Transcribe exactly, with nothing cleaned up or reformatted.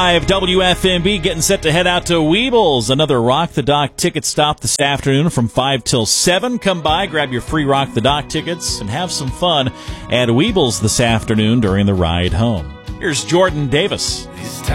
W F M B getting set to head out to Weebles. Another Rock the Dock ticket stop this afternoon from five till seven. Come by, grab your free Rock the Dock tickets, and have some fun at Weebles this afternoon during the ride home. Here's Jordan Davis.